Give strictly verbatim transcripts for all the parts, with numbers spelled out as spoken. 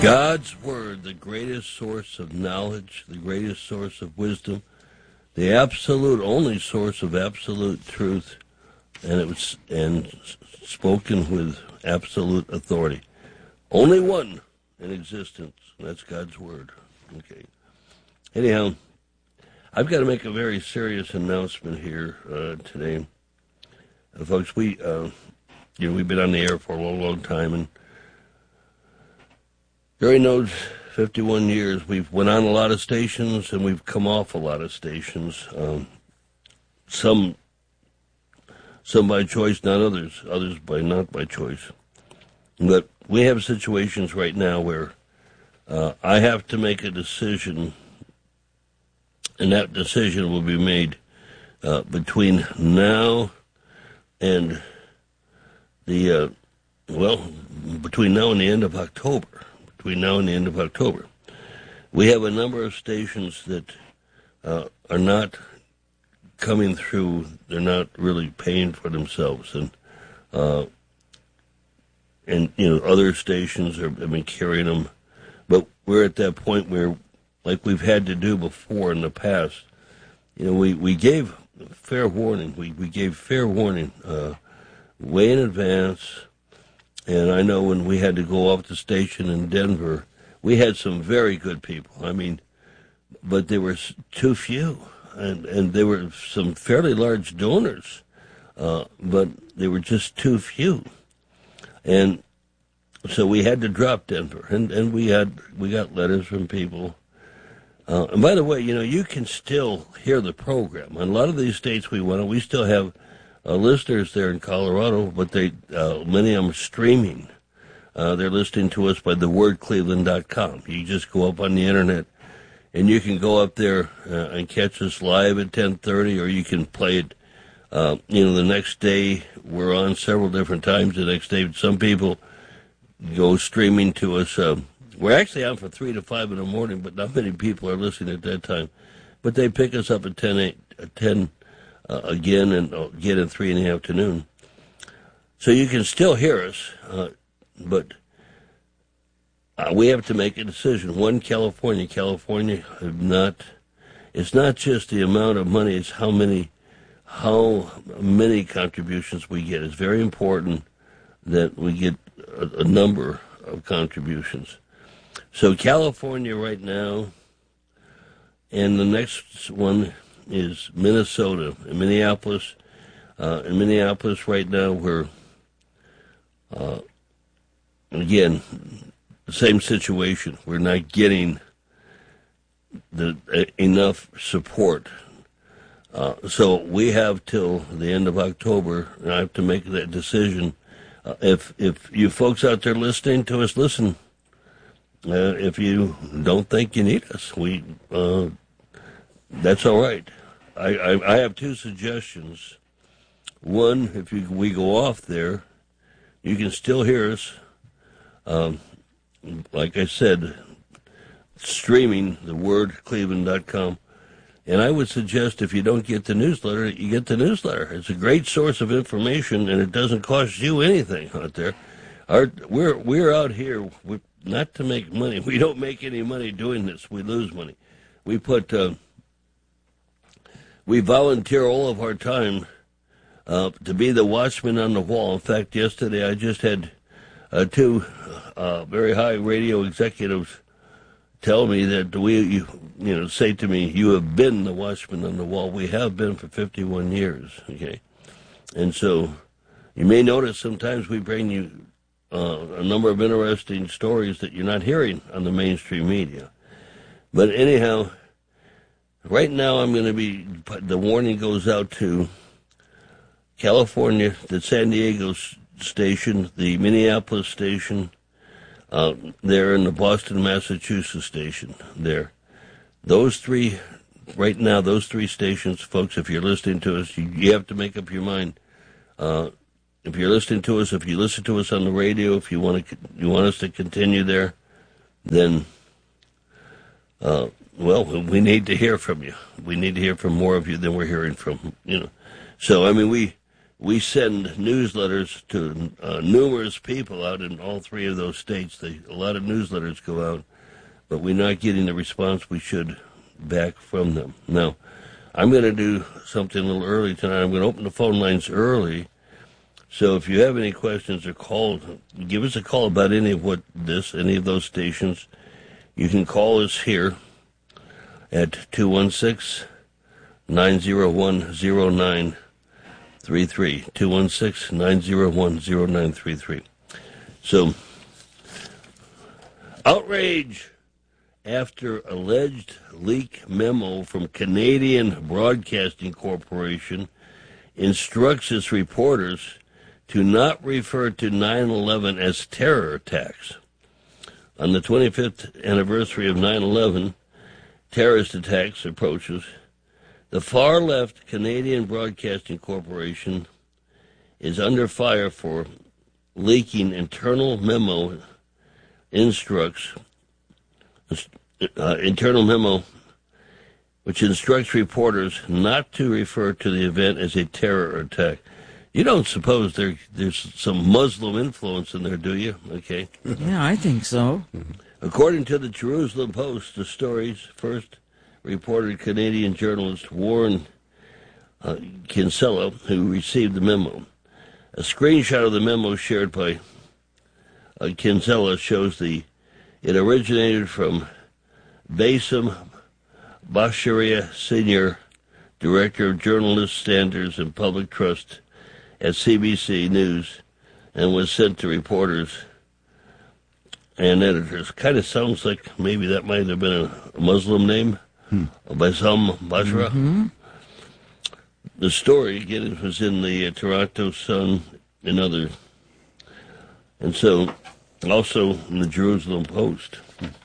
God's Word, the greatest source of knowledge, the greatest source of wisdom, the absolute only source of absolute truth, and it was and spoken with absolute authority. Only one in existence, and that's God's Word. Okay. Anyhow, I've got to make a very serious announcement here uh, today. Uh, folks, we, uh, you know, we've been on the air for a long, long time, and during those fifty-one years, we've went on a lot of stations, and we've come off a lot of stations. Um, some, some by choice, not others. Others by not by choice. But we have situations right now where uh, I have to make a decision, and that decision will be made uh, between now and the, uh, well, between now and the end of October. Between now and the end of October. We have a number of stations that uh, are not coming through. They're not really paying for themselves. And, uh, and you know, other stations are, have been carrying them. But we're at that point where, like we've had to do before in the past, you know, we, we gave fair warning. We, we gave fair warning uh, way in advance. And I know when we had to go off the station in Denver, we had some very good people. I mean, but there were too few. And, and there were some fairly large donors, uh, but they were just too few. And so we had to drop Denver. And, and we had we got letters from people. Uh, and by the way, you know, you can still hear the program. In a lot of these states we went to, we still have Uh, listeners there in Colorado, but they uh, many of them are streaming. Uh, they're listening to us by the word cleveland dot com. You just go up on the internet, and you can go up there uh, and catch us live at ten thirty, or you can play it, uh, you know, the next day. We're on several different times the next day. Some people go streaming to us. Uh, we're actually on from three to five in the morning, but not many people are listening at that time. But they pick us up at ten, eight, at ten Uh, again and uh, again at three in the afternoon. So you can still hear us, uh, but uh, we have to make a decision. One, California. California have not, it's not just the amount of money, it's how many, how many contributions we get. It's very important that we get a, a number of contributions. So California right now, and the next one is Minnesota. In Minneapolis, uh, in Minneapolis right now, we're, uh, again, the same situation. We're not getting the uh, enough support. Uh, so we have till the end of October, and I have to make that decision. Uh, if if you folks out there listening to us, listen. Uh, if you don't think you need us, we uh, that's all right. I, I, I have two suggestions. One, if you, we go off there, you can still hear us. Um, like I said, streaming, the word cleveland dot com. And I would suggest if you don't get the newsletter, you get the newsletter. It's a great source of information, and it doesn't cost you anything out there. Our, we're, we're out here we're not to make money. We don't make any money doing this. We lose money. We put... Uh, We volunteer all of our time uh, to be the watchman on the wall. In fact, yesterday I just had uh, two uh, very high radio executives tell me that we, you, you know, say to me, "You have been the watchman on the wall." We have been for fifty-one years, okay? And so you may notice sometimes we bring you uh, a number of interesting stories that you're not hearing on the mainstream media. But anyhow, right now, I'm going to be, the warning goes out to California, the San Diego station, the Minneapolis station, uh, there in the Boston, Massachusetts station there. Those three, right now, those three stations, folks, if you're listening to us, you, you have to make up your mind. Uh, if you're listening to us, if you listen to us on the radio, if you want to, you want us to continue there, then, uh, well, we need to hear from you. We need to hear from more of you than we're hearing from, you know. So, I mean, we we send newsletters to uh, numerous people out in all three of those states. They, a lot of newsletters go out, but we're not getting the response we should back from them. Now, I'm going to do something a little early tonight. I'm going to open the phone lines early. So if you have any questions or calls, give us a call about any of what this, any of those stations. You can call us here at two one six, nine zero one, zero nine three three. two one six, nine zero one, zero nine three three. So, outrage after alleged leak memo from Canadian Broadcasting Corporation instructs its reporters to not refer to nine eleven as terror attacks. On the twenty-fifth anniversary of nine eleven, terrorist attacks approaches, the far-left Canadian Broadcasting Corporation is under fire for leaking internal memo instructs, uh, internal memo which instructs reporters not to refer to the event as a terror attack. You don't suppose there there's some Muslim influence in there, do you? Okay. Yeah, I think so. According to the Jerusalem Post, the story's first reported Canadian journalist Warren uh, Kinsella, who received the memo. A screenshot of the memo shared by uh, Kinsella shows the it originated from Bassem Basharia, Senior Director of Journalist Standards and Public Trust at C B C News, and was sent to reporters and editors. Kind of sounds like maybe that might have been a Muslim name, hmm. Bassem Bashara. Mm-hmm. The story, again, was in the uh, Toronto Sun and others, and so also in the Jerusalem Post.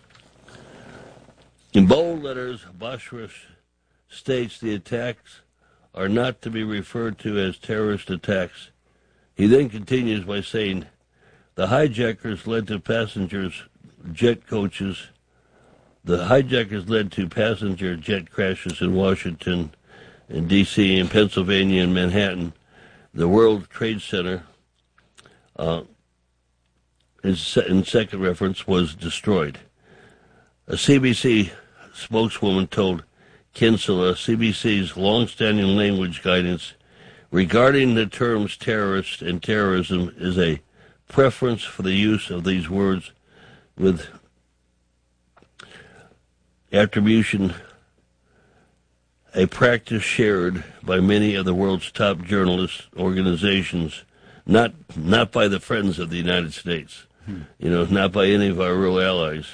In bold letters, Bashara states the attacks are not to be referred to as terrorist attacks. He then continues by saying, the hijackers led to passengers' jet coaches. The hijackers led to passenger jet crashes in Washington, in D C, in Pennsylvania, and Manhattan. The World Trade Center, uh, in second reference, was destroyed. A C B C spokeswoman told Kinsella C B C's long-standing language guidance regarding the terms terrorist and terrorism is a preference for the use of these words with attribution, a practice shared by many of the world's top journalist organizations, not not by the friends of the United States, hmm. you know, not by any of our real allies.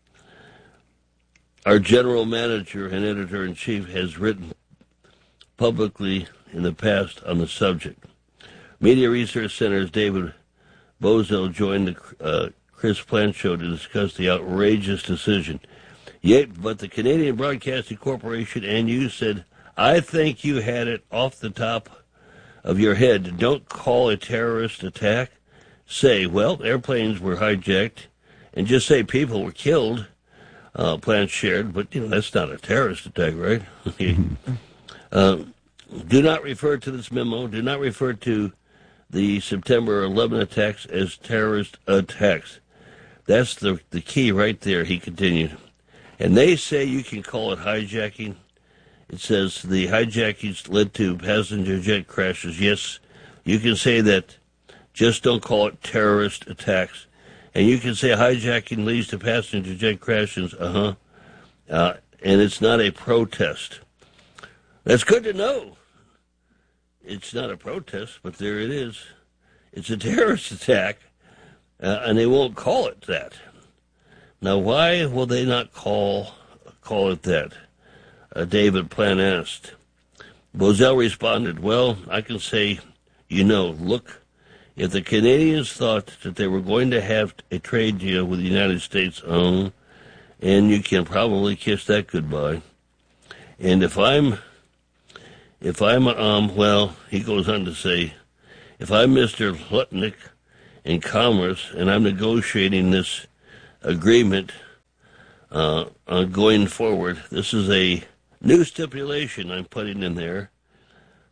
Our general manager and editor-in-chief has written publicly in the past on the subject. Media Research Center's David Bozell joined the uh, Chris Plante show to discuss the outrageous decision. Yet, but the Canadian Broadcasting Corporation and you said, I think you had it off the top of your head. Don't call a terrorist attack. Say, well, airplanes were hijacked, and just say people were killed. Uh, Plante shared, but you know that's not a terrorist attack, right? uh, do not refer to this memo. Do not refer to the September eleventh attacks as terrorist attacks. That's the the key right there. He continued, and they say you can call it hijacking. It says the hijackings led to passenger jet crashes. Yes, you can say that. Just don't call it terrorist attacks. And you can say hijacking leads to passenger jet crashes, uh-huh, uh, and it's not a protest. That's good to know. It's not a protest, but there it is. It's a terrorist attack, uh, and they won't call it that. Now, why will they not call call it that? Uh, David Plante asked. Bozell responded, well, I can say, you know, look, if the Canadians thought that they were going to have a trade deal with the United States, um, and you can probably kiss that goodbye. And if I'm, if I'm, um, well, he goes on to say, if I'm Mister Lutnick in Commerce and I'm negotiating this agreement uh, uh, going forward, this is a new stipulation I'm putting in there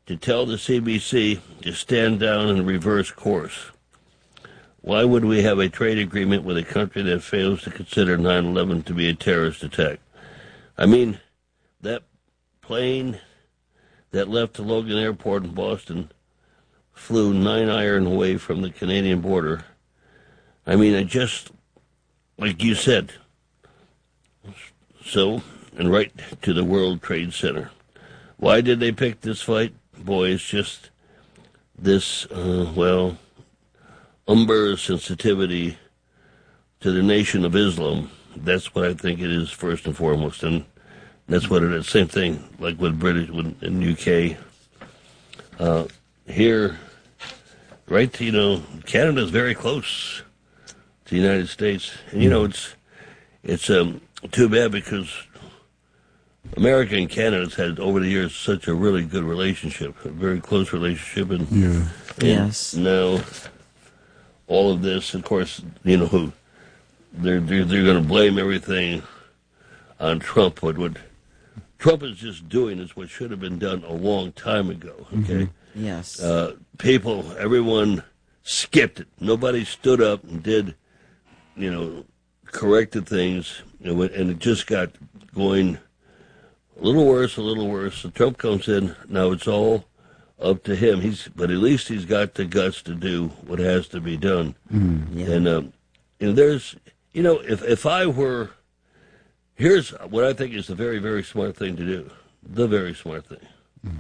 to tell the C B C to stand down and reverse course. Why would we have a trade agreement with a country that fails to consider nine eleven to be a terrorist attack? I mean, that plane that left the Logan Airport in Boston flew nine iron away from the Canadian border. I mean, it just, like you said, so, and right to the World Trade Center. Why did they pick this fight? Boy, it's just this, uh, well, umber sensitivity to the Nation of Islam. That's what I think it is first and foremost, and that's what it is. Same thing like with British with, in U K. Uh, here, right, you know, Canada's very close to the United States, and you know it's it's um, too bad because America and Canada's had over the years such a really good relationship, a very close relationship, and, yeah. and yes. now all of this, of course, you know, who they're they're, they're going to blame everything on Trump. What what Trump is just doing is what should have been done a long time ago. Okay, mm-hmm. Yes, uh, people, everyone skipped it. Nobody stood up and did, you know, corrected things, you know, and it just got going a little worse, a little worse. So Trump comes in. Now it's all up to him. He's, but at least he's got the guts to do what has to be done. Mm. yeah. And um, you know, there's, you know, if if I were, here's what I think is the very, very smart thing to do. The very smart thing. Mm.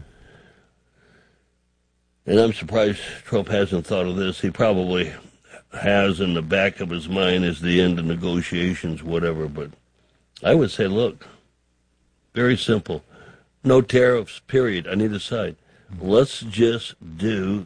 And I'm surprised Trump hasn't thought of this. He probably has in the back of his mind as the end of negotiations, whatever. But I would say, look, very simple. No tariffs, period, on either side. Let's just do,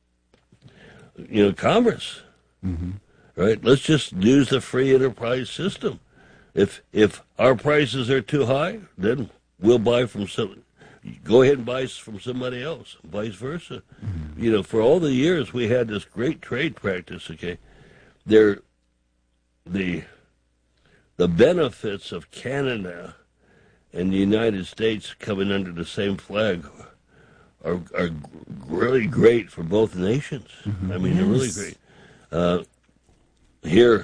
you know, commerce, mm-hmm. right? Let's just use the free enterprise system. If if our prices are too high, then we'll buy from some. Go ahead and buy from somebody else, vice versa. Mm-hmm. You know, for all the years we had this great trade practice. Okay, there, the the benefits of Canada and the United States coming under the same flag are are really great for both nations. Mm-hmm. I mean, yes. They're really great. Uh, here,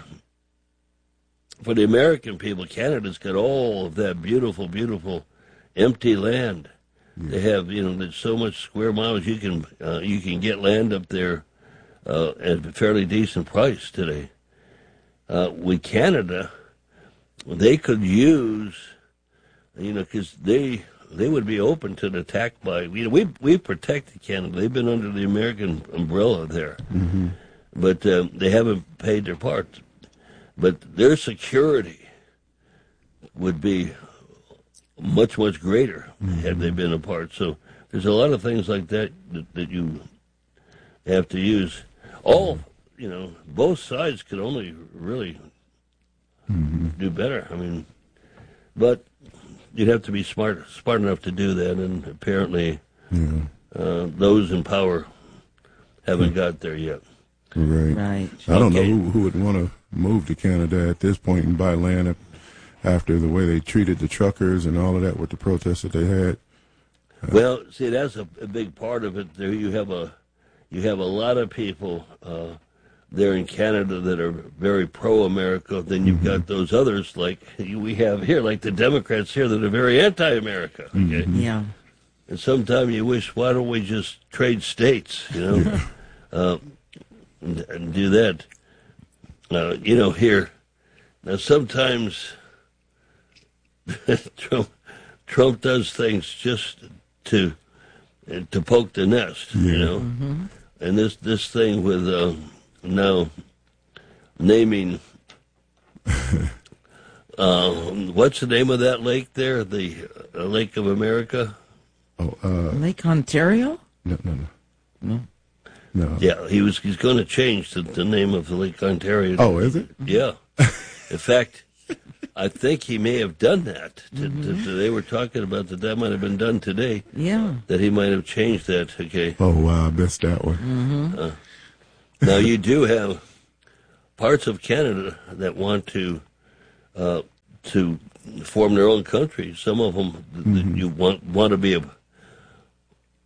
for the American people, Canada's got all of that beautiful, beautiful empty land. Mm-hmm. They have, you know, there's so much square miles you can uh, you can get land up there uh, at a fairly decent price today. Uh, with Canada, they could use, you know, because they they would be open to an attack by, you know, we we protected Canada. They've been under the American umbrella there, mm-hmm. but um, they haven't paid their part. But their security would be much, much greater mm-hmm. had they been apart. So there's a lot of things like that that, that you have to use. All, you know, both sides could only really mm-hmm. do better. I mean, but you'd have to be smart smart enough to do that, and apparently yeah. uh, those in power haven't yeah. got there yet. Right. Right. I don't okay. know who, who would want to move to Canada at this point and buy land after the way they treated the truckers and all of that with the protests that they had. Uh, well, see, that's a, a big part of it. There, you have a you have a lot of people uh, there in Canada that are very pro-America. Then you've mm-hmm. got those others like we have here, like the Democrats here, that are very anti-America. Okay? Mm-hmm. Yeah. And sometimes you wish, why don't we just trade states? You know. Yeah. uh, And, and do that. Uh, you know, here, now sometimes Trump, Trump does things just to to poke the nest, yeah. you know. Mm-hmm. And this, this thing with uh, now naming, uh, what's the name of that lake there? The uh, Lake of America? Oh, uh, Lake Ontario? No, no, no. No. No. Yeah, he was. He's going to change the, the name of the Lake Ontario. Oh, is it? Yeah. In fact, I think he may have done that. To, mm-hmm. to, to, they were talking about that. That might have been done today. Yeah. That he might have changed that. Okay. Oh wow, I missed that one. Mm-hmm. Uh, now you do have parts of Canada that want to uh, to form their own country. Some of them mm-hmm. that you want want to be a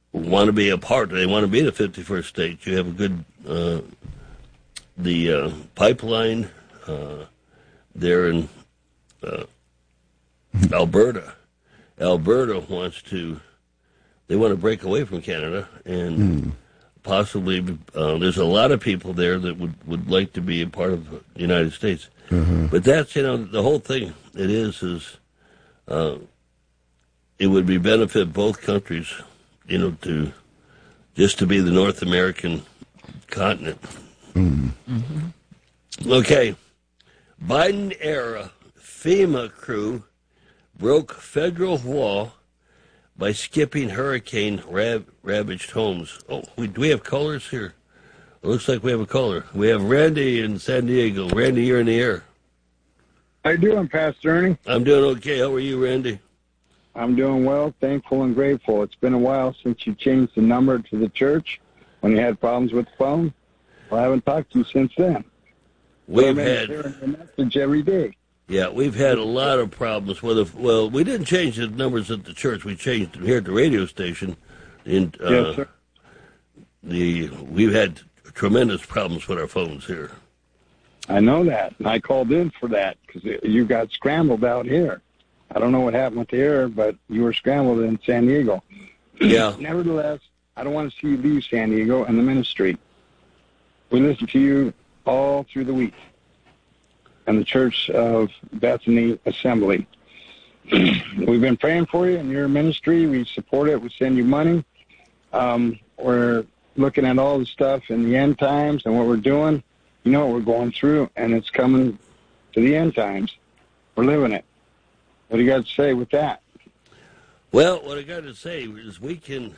want to be a part. They want to be the fifty-first state. You have a good uh, the uh, pipeline uh, there in uh, Alberta. Alberta wants to. They want to break away from Canada, and mm. possibly uh, there's a lot of people there that would, would like to be a part of the United States. Mm-hmm. But that's, you know, the whole thing. It is is uh, it would be benefit both countries, you know, to just to be the North American continent. Mm. Mm-hmm. Okay, Biden era FEMA crew broke federal wall by skipping hurricane rab- ravaged homes. Oh, we, do we have callers here? It looks like we have a caller. We have Randy in San Diego. Randy, you're in the air. How you doing, Pastor Ernie? I'm doing okay. How are you, Randy? I'm doing well, thankful and grateful. It's been a while since you changed the number to the church when you had problems with the phone. Well, I haven't talked to you since then. We've had hearing your message every day. Yeah, we've had a lot of problems with it. Well, we didn't change the numbers at the church. We changed them here at the radio station. In, uh, yes, sir. The we've had tremendous problems with our phones here. I know that, and I called in for that because you got scrambled out here. I don't know what happened with the air, but you were scrambled in San Diego. Yeah. Nevertheless, I don't want to see you leave San Diego and the ministry. We listen to you all through the week and the Church of Bethany Assembly. We've been praying for you and your ministry. We support it. We send you money. Um, we're looking at all the stuff in the end times and what we're doing. You know what we're going through, and it's coming to the end times. We're living it. What do you got to say with that? Well, what I got to say is we can,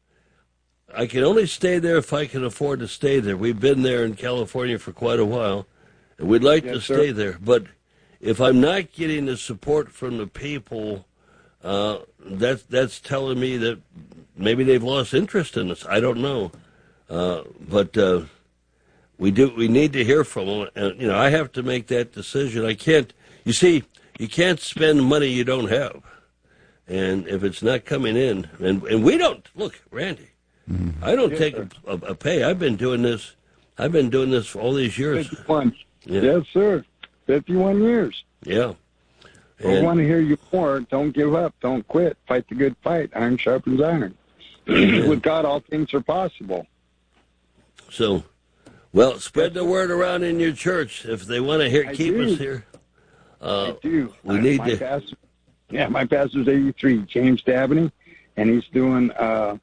I can only stay there if I can afford to stay there. We've been there in California for quite a while, and we'd like yes, to stay sir. there. But if I'm not getting the support from the people, uh, that's, that's telling me that maybe they've lost interest in us. I don't know. Uh, but uh, we do. We need to hear from them. And, you know, I have to make that decision. I can't, you see, you can't spend money you don't have. And if it's not coming in, and, and we don't, look, Randy, mm-hmm. I don't yes, take a, a, a pay. I've been doing this, I've been doing this for all these years. fifty-one. Yeah. Yes, sir. fifty-one years. Yeah. And I want to hear you more. Don't give up. Don't quit. Fight the good fight. Iron sharpens iron. With God, all things are possible. So, well, spread the word around in your church if they want to hear, I keep do. us here. Uh, I do. We I, need my to. Pastor, yeah, my pastor's eighty-three, James Dabney, and he's doing uh,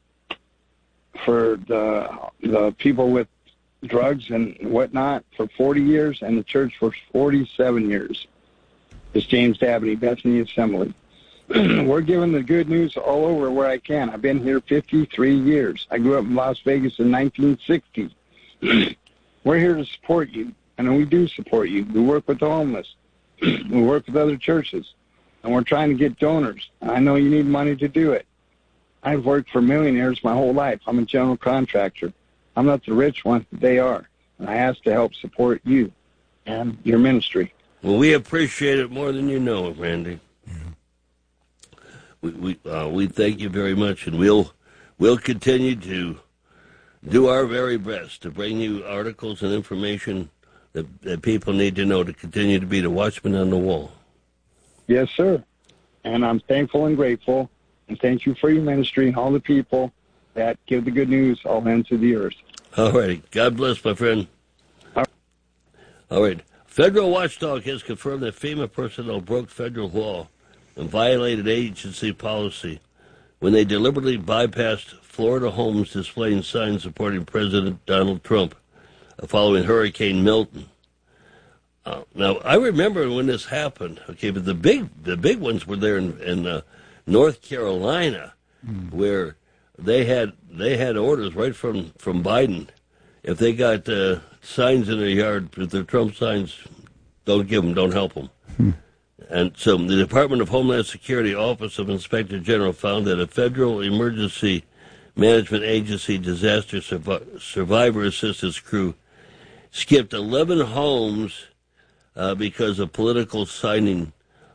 for the the people with drugs and whatnot for forty years, and the church for forty-seven years. It's James Dabney, Bethany Assembly. We're giving the good news all over where I can. I've been here fifty-three years. I grew up in Las Vegas in nineteen sixty. We're here to support you, and we do support you. We work with the homeless. We work with other churches, and we're trying to get donors. I know you need money to do it. I've worked for millionaires my whole life. I'm a general contractor. I'm not the rich one. They are, and I ask to help support you and your ministry. Well, we appreciate it more than you know, Randy. Yeah. We we uh, we thank you very much, and we'll we'll continue to do our very best to bring you articles and information that, that people need to know to continue to be the watchman on the wall. Yes, sir. And I'm thankful and grateful, and thank you for your ministry and all the people that give the good news all ends of the earth. All righty. God bless, my friend. All right. All right. Federal watchdog has confirmed that FEMA personnel broke federal law and violated agency policy when they deliberately bypassed Florida homes displaying signs supporting President Donald Trump following Hurricane Milton. Uh, now, I remember when this happened, okay, but the big the big ones were there in, in uh, North Carolina, mm. where they had they had orders right from, from Biden. If they got uh, signs in their yard, if they're Trump signs, don't give them, don't help them. Hmm. And so the Department of Homeland Security Office of Inspector General found that a federal emergency management agency disaster survi- survivor assistance crew skipped eleven homes uh, because of political signing